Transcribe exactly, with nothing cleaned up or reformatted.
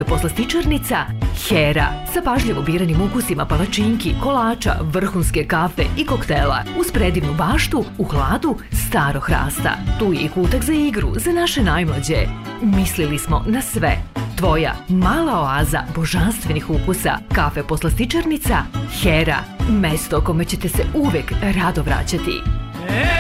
poslastičarnica Hera sa pažljivo biranim ukusima palačinki, kolača, vrhunske kafe i koktela uz predivnu baštu u hladu starog hrasta. Tu je i kutak za igru za naše najmlađe. Mislili smo na sve. Tvoja mala oaza božanstvenih ukusa, kafe poslastičarnica Hera, mesto kome ćete se uvek rado vraćati.